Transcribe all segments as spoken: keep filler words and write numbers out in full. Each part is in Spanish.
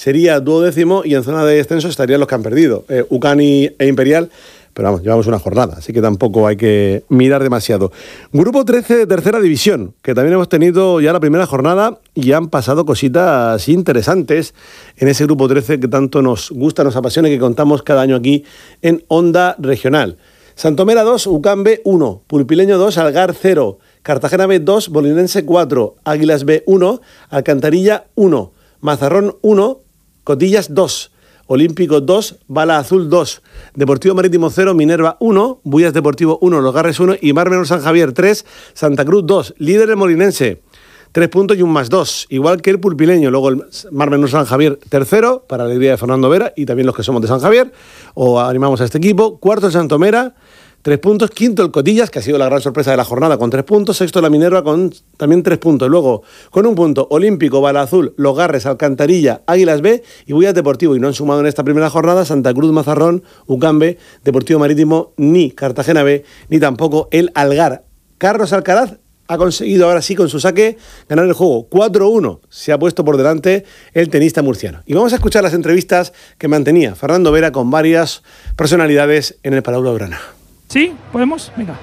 sería duodécimo y en zona de descenso estarían los que han perdido, eh, U C A N e Imperial. Pero vamos, llevamos una jornada, así que tampoco hay que mirar demasiado. Grupo trece de tercera división, que también hemos tenido ya la primera jornada y han pasado cositas interesantes en ese grupo trece que tanto nos gusta, nos apasiona y que contamos cada año aquí en Onda Regional. Santomera dos, U C A M B uno, Pulpileño dos, Algar cero, Cartagena B dos, Molinense cuatro, Águilas B uno, Alcantarilla uno, Mazarrón uno, Cotillas dos, Olímpico dos, Bala Azul dos, Deportivo Marítimo cero, Minerva uno, Bullas Deportivo uno, Los Garres uno y Mar Menor San Javier tres, Santa Cruz dos, líder el Molinense, tres puntos y un más dos, igual que el Pulpileño. Luego el Mar Menor San Javier tercero, para la alegría de Fernando Vera y también los que somos de San Javier, o animamos a este equipo. Cuarto el Santomera, tres puntos. Quinto el Cotillas, que ha sido la gran sorpresa de la jornada, con tres puntos. Sexto la Minerva, con también tres puntos. Luego, con un punto, Olímpico, Bala Azul, Los Garres, Alcantarilla, Águilas B y Bullas Deportivo. Y no han sumado en esta primera jornada Santa Cruz, Mazarrón, U C A M B, Deportivo Marítimo, ni Cartagena B, ni tampoco el Algar. Carlos Alcaraz ha conseguido ahora sí con su saque ganar el juego. cuatro uno se ha puesto por delante el tenista murciano. Y vamos a escuchar las entrevistas que mantenía Fernando Vera con varias personalidades en el Palau Blaugrana. ¿Sí? ¿Podemos? Venga.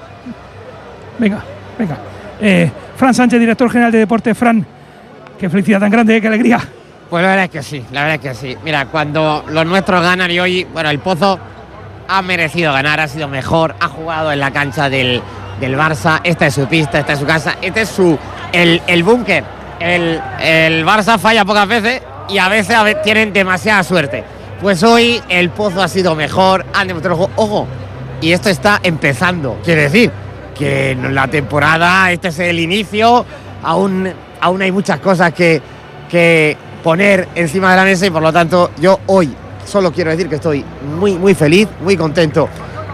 Venga, venga. Eh, Fran Sánchez, director general de Deporte. Fran, qué felicidad tan grande, qué alegría. Pues la verdad es que sí, la verdad es que sí. Mira, cuando los nuestros ganan y hoy, bueno, el Pozo ha merecido ganar, ha sido mejor, ha jugado en la cancha del, del Barça. Esta es su pista, esta es su casa, este es su el, el búnker. El, el Barça falla pocas veces y a veces, a veces tienen demasiada suerte. Pues hoy el Pozo ha sido mejor, han demostrado el juego. Ojo, y esto está empezando, quiere decir que en la temporada, este es el inicio, aún, aún hay muchas cosas que, que poner encima de la mesa y por lo tanto yo hoy solo quiero decir que estoy muy, muy feliz, muy contento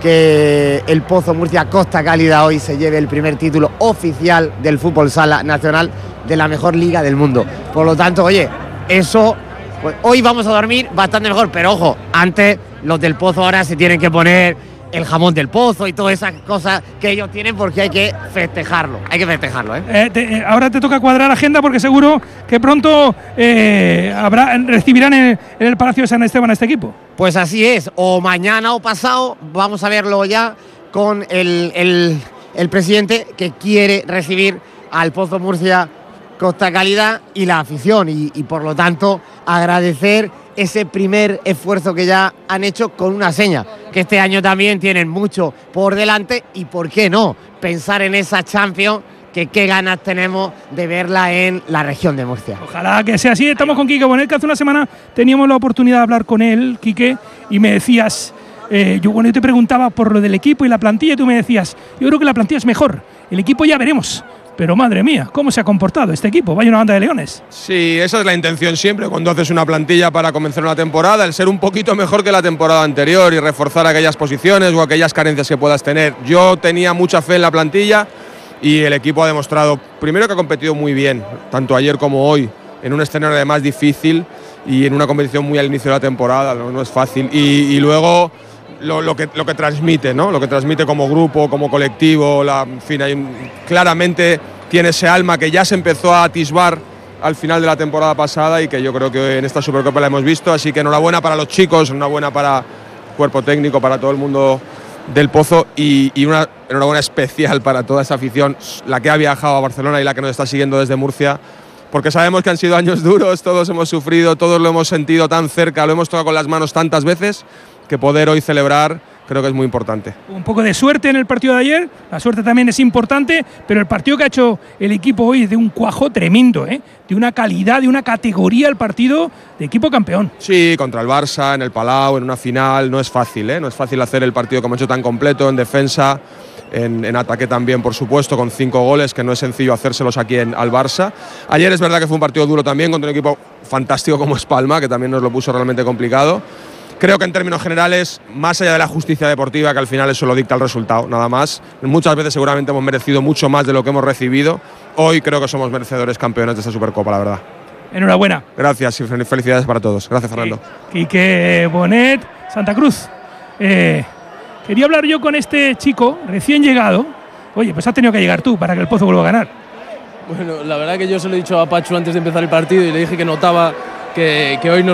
que el Pozo Murcia Costa Cálida hoy se lleve el primer título oficial del fútbol sala nacional de la mejor liga del mundo. Por lo tanto, oye, eso, pues hoy vamos a dormir bastante mejor, pero ojo, antes los del Pozo ahora se tienen que poner el jamón del Pozo y todas esas cosas que ellos tienen porque hay que festejarlo, hay que festejarlo, ¿eh? Eh, te, eh, ahora te toca cuadrar agenda porque seguro que pronto eh, habrá, recibirán en, en el Palacio de San Esteban a este equipo. Pues así es, o mañana o pasado, vamos a verlo ya con el, el, el presidente que quiere recibir al Pozo Murcia Costa Cálida y la afición y, y por lo tanto agradecer ese primer esfuerzo que ya han hecho con una seña, que este año también tienen mucho por delante y por qué no, pensar en esa Champions, que qué ganas tenemos de verla en la región de Murcia. Ojalá que sea así. Estamos con Quique Bonet, que hace una semana teníamos la oportunidad de hablar con él, Quique, y me decías, eh, yo, bueno, yo te preguntaba por lo del equipo y la plantilla y tú me decías, yo creo que la plantilla es mejor, el equipo ya veremos. Pero madre mía, ¿cómo se ha comportado este equipo? Vaya una banda de leones. Sí, esa es la intención siempre cuando haces una plantilla para comenzar una temporada, el ser un poquito mejor que la temporada anterior y reforzar aquellas posiciones o aquellas carencias que puedas tener. Yo tenía mucha fe en la plantilla y el equipo ha demostrado, primero que ha competido muy bien, tanto ayer como hoy, en un escenario además difícil y en una competición muy al inicio de la temporada, no, no es fácil. Y, y luego lo, lo, que, lo que transmite, ¿no? Lo que transmite como grupo, como colectivo, la, en fin, hay, claramente tiene ese alma que ya se empezó a atisbar al final de la temporada pasada y que yo creo que en esta Supercopa la hemos visto, así que enhorabuena para los chicos, enhorabuena para el cuerpo técnico, para todo el mundo del Pozo y, y una enhorabuena especial para toda esa afición, la que ha viajado a Barcelona y la que nos está siguiendo desde Murcia, porque sabemos que han sido años duros, todos hemos sufrido, todos lo hemos sentido tan cerca, lo hemos tocado con las manos tantas veces, que poder hoy celebrar creo que es muy importante. Un poco de suerte en el partido de ayer, la suerte también es importante, pero el partido que ha hecho el equipo hoy es de un cuajo tremendo, ¿eh? De una calidad, de una categoría el partido de equipo campeón. Sí, contra el Barça, en el Palau, en una final, no es fácil, ¿eh? No es fácil hacer el partido como ha hecho tan completo, en defensa, en, en ataque también, por supuesto, con cinco goles, que no es sencillo hacérselos aquí en, al Barça. Ayer es verdad que fue un partido duro también, contra un equipo fantástico como es Palma, que también nos lo puso realmente complicado. Creo que en términos generales, más allá de la justicia deportiva, que al final eso lo dicta el resultado, nada más, muchas veces seguramente hemos merecido mucho más de lo que hemos recibido. Hoy creo que somos merecedores campeones de esta Supercopa, la verdad. Enhorabuena. Gracias y felicidades para todos. Gracias, Fernando. Quique Bonet, Santa Cruz. Eh, quería hablar yo con este chico recién llegado. Oye, pues has tenido que llegar tú para que el Pozo vuelva a ganar. Bueno, la verdad que yo se lo he dicho a Pachu antes de empezar el partido y le dije que notaba que, que hoy nos